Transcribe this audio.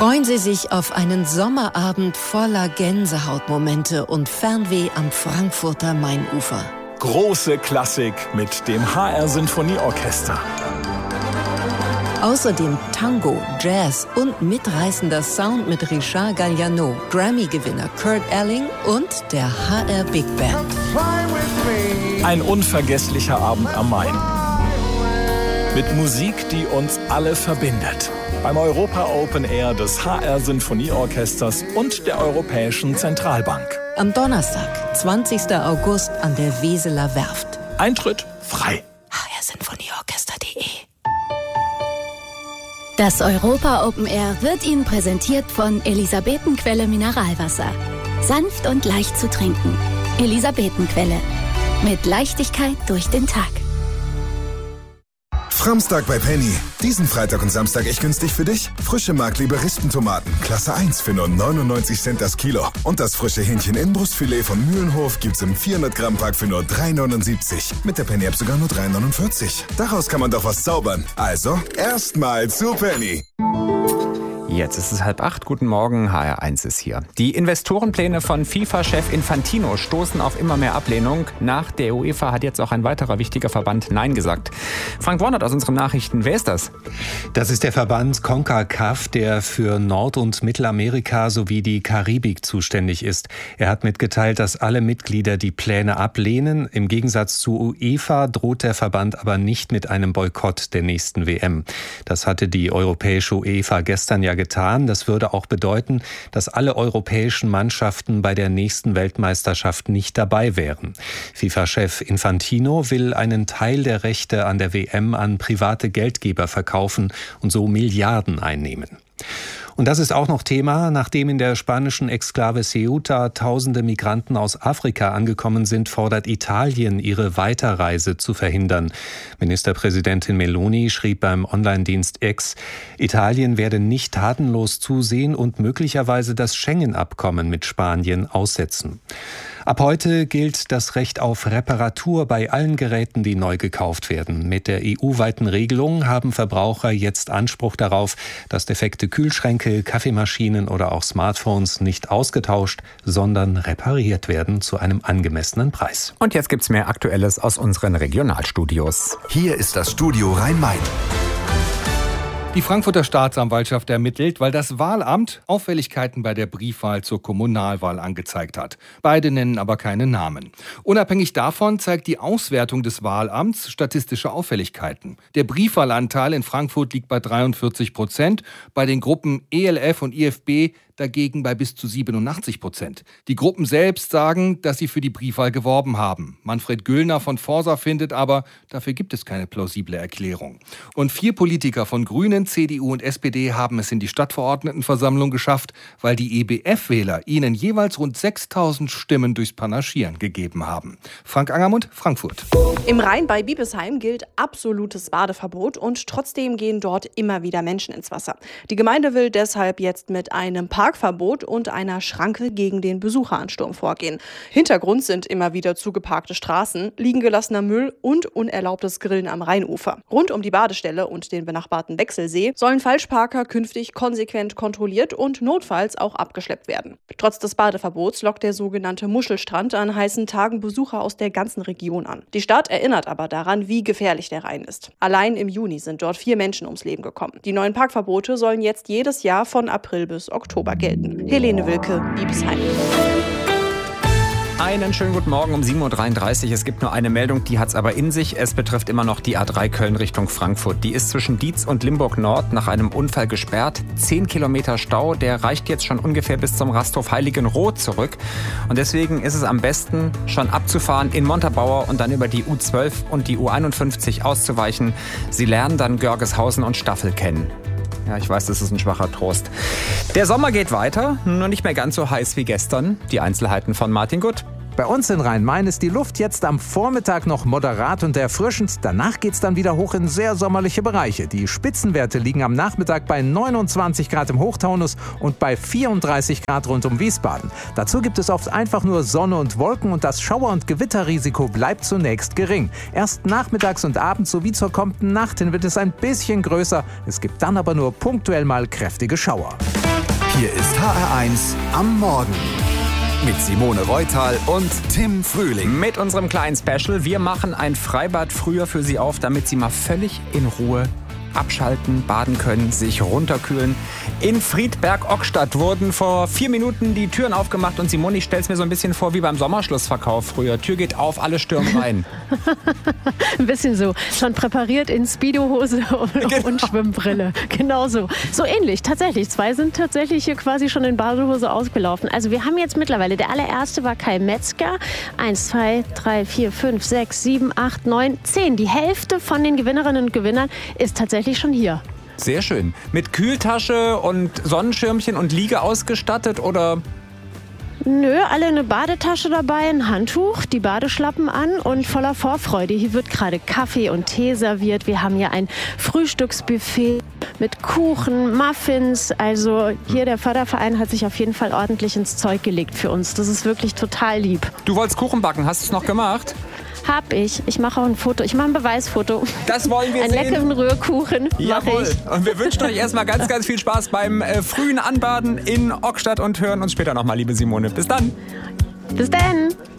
Freuen Sie sich auf einen Sommerabend voller Gänsehautmomente und Fernweh am Frankfurter Mainufer. Große Klassik mit dem HR Sinfonieorchester. Außerdem Tango, Jazz und mitreißender Sound mit Richard Galliano, Grammy-Gewinner Kurt Elling und der HR Big Band. Ein unvergesslicher Abend am Main. Mit Musik, die uns alle verbindet. Beim Europa Open Air des HR Sinfonieorchesters und der Europäischen Zentralbank. Am Donnerstag, 20. August an der Weseler Werft. Eintritt frei. hrsinfonieorchester.de. Das Europa Open Air wird Ihnen präsentiert von Elisabetenquelle Mineralwasser. Sanft und leicht zu trinken. Elisabetenquelle. Mit Leichtigkeit durch den Tag. Framstag bei Penny. Diesen Freitag und Samstag echt günstig für dich. Frische Markliebe Rispentomaten, Klasse 1 für nur 99 Cent das Kilo. Und das frische Hähnchen-Inbrustfilet von Mühlenhof gibt's im 400-Gramm-Pack für nur 3,79. Mit der Penny-App sogar nur 3,49. Daraus kann man doch was zaubern. Also, erstmal zu Penny. Jetzt ist es 7:30. Guten Morgen, HR1 ist hier. Die Investorenpläne von FIFA-Chef Infantino stoßen auf immer mehr Ablehnung. Nach der UEFA hat jetzt auch ein weiterer wichtiger Verband Nein gesagt. Frank Warnert aus unseren Nachrichten. Wer ist das? Das ist der Verband CONCACAF, der für Nord- und Mittelamerika sowie die Karibik zuständig ist. Er hat mitgeteilt, dass alle Mitglieder die Pläne ablehnen. Im Gegensatz zu UEFA droht der Verband aber nicht mit einem Boykott der nächsten WM. Das hatte die europäische UEFA gestern ja getan. Das würde auch bedeuten, dass alle europäischen Mannschaften bei der nächsten Weltmeisterschaft nicht dabei wären. FIFA-Chef Infantino will einen Teil der Rechte an der WM an private Geldgeber verkaufen und so Milliarden einnehmen. Und das ist auch noch Thema. Nachdem in der spanischen Exklave Ceuta tausende Migranten aus Afrika angekommen sind, fordert Italien, ihre Weiterreise zu verhindern. Ministerpräsidentin Meloni schrieb beim Online-Dienst X, Italien werde nicht tatenlos zusehen und möglicherweise das Schengen-Abkommen mit Spanien aussetzen. Ab heute gilt das Recht auf Reparatur bei allen Geräten, die neu gekauft werden. Mit der EU-weiten Regelung haben Verbraucher jetzt Anspruch darauf, dass defekte Kühlschränke, Kaffeemaschinen oder auch Smartphones nicht ausgetauscht, sondern repariert werden zu einem angemessenen Preis. Und jetzt gibt's mehr Aktuelles aus unseren Regionalstudios. Hier ist das Studio Rhein-Main. Die Frankfurter Staatsanwaltschaft ermittelt, weil das Wahlamt Auffälligkeiten bei der Briefwahl zur Kommunalwahl angezeigt hat. Beide nennen aber keine Namen. Unabhängig davon zeigt die Auswertung des Wahlamts statistische Auffälligkeiten. Der Briefwahlanteil in Frankfurt liegt bei 43%, bei den Gruppen ELF und IFB dagegen bei bis zu 87%. Die Gruppen selbst sagen, dass sie für die Briefwahl geworben haben. Manfred Göllner von Forsa findet aber, dafür gibt es keine plausible Erklärung. Und 4 Politiker von Grünen, CDU und SPD haben es in die Stadtverordnetenversammlung geschafft, weil die EBF-Wähler ihnen jeweils rund 6.000 Stimmen durchs Panaschieren gegeben haben. Frank Angermund, Frankfurt. Im Rhein bei Biebesheim gilt absolutes Badeverbot und trotzdem gehen dort immer wieder Menschen ins Wasser. Die Gemeinde will deshalb jetzt mit einem Parkverbot und einer Schranke gegen den Besucheransturm vorgehen. Hintergrund sind immer wieder zugeparkte Straßen, liegen gelassener Müll und unerlaubtes Grillen am Rheinufer. Rund um die Badestelle und den benachbarten Wechselsee sollen Falschparker künftig konsequent kontrolliert und notfalls auch abgeschleppt werden. Trotz des Badeverbots lockt der sogenannte Muschelstrand an heißen Tagen Besucher aus der ganzen Region an. Die Stadt erinnert aber daran, wie gefährlich der Rhein ist. Allein im Juni sind dort 4 Menschen ums Leben gekommen. Die neuen Parkverbote sollen jetzt jedes Jahr von April bis Oktober gelten. Helene Wilke, Biebesheim. Einen schönen guten Morgen um 7:33 Uhr. Es gibt nur eine Meldung, die hat es aber in sich. Es betrifft immer noch die A3 Köln Richtung Frankfurt. Die ist zwischen Dietz und Limburg Nord nach einem Unfall gesperrt. 10 Kilometer Stau, der reicht jetzt schon ungefähr bis zum Rasthof Heiligenroth zurück. Und deswegen ist es am besten, schon abzufahren in Montabaur und dann über die U12 und die U51 auszuweichen. Sie lernen dann Görgeshausen und Staffel kennen. Ja, ich weiß, das ist ein schwacher Trost. Der Sommer geht weiter, nur nicht mehr ganz so heiß wie gestern. Die Einzelheiten von Martin Gutt. Bei uns in Rhein-Main ist die Luft jetzt am Vormittag noch moderat und erfrischend. Danach geht's dann wieder hoch in sehr sommerliche Bereiche. Die Spitzenwerte liegen am Nachmittag bei 29 Grad im Hochtaunus und bei 34 Grad rund um Wiesbaden. Dazu gibt es oft einfach nur Sonne und Wolken und das Schauer- und Gewitterrisiko bleibt zunächst gering. Erst nachmittags und abends sowie zur kommenden Nacht hin wird es ein bisschen größer. Es gibt dann aber nur punktuell mal kräftige Schauer. Hier ist HR1 am Morgen. Mit Simone Reutal und Tim Frühling. Mit unserem kleinen Special. Wir machen ein Freibad früher für Sie auf, damit Sie mal völlig in Ruhe abschalten, baden können, sich runterkühlen. In Friedberg-Ockstadt wurden vor 4 Minuten die Türen aufgemacht und Simone, ich stell's mir so ein bisschen vor wie beim Sommerschlussverkauf früher. Tür geht auf, alle stürmen rein. Ein bisschen so. Schon präpariert in Speedo-Hose und Schwimmbrille. Genau so. So ähnlich, tatsächlich. 2 sind tatsächlich hier quasi schon in Badehose ausgelaufen. Also wir haben jetzt mittlerweile, der allererste war Kai Metzger. 1, 2, 3, 4, 5, 6, 7, 8, 9, 10. Die Hälfte von den Gewinnerinnen und Gewinnern ist tatsächlich schon hier. Sehr schön. Mit Kühltasche und Sonnenschirmchen und Liege ausgestattet oder? Nö, alle eine Badetasche dabei, ein Handtuch, die Badeschlappen an und voller Vorfreude. Hier wird gerade Kaffee und Tee serviert. Wir haben hier ein Frühstücksbuffet mit Kuchen, Muffins. Also hier der Förderverein hat sich auf jeden Fall ordentlich ins Zeug gelegt für uns. Das ist wirklich total lieb. Du wolltest Kuchen backen, hast du es noch gemacht? Hab ich. Ich mache auch ein Foto. Ich mache ein Beweisfoto. Das wollen wir sehen. Einen leckeren Rührkuchen mache ich. Und wir wünschen euch erstmal ganz, ganz viel Spaß beim frühen Anbaden in Ockstadt und hören uns später nochmal, liebe Simone. Bis dann. Bis dann.